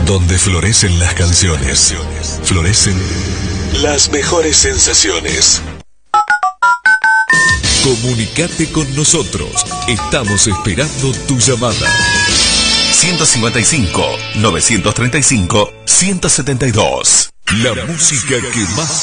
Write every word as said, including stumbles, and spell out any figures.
Donde florecen las canciones, florecen las mejores sensaciones. Comunicate con nosotros. Estamos esperando tu llamada. ciento cincuenta y cinco, novecientos treinta y cinco, ciento setenta y dos. La música que más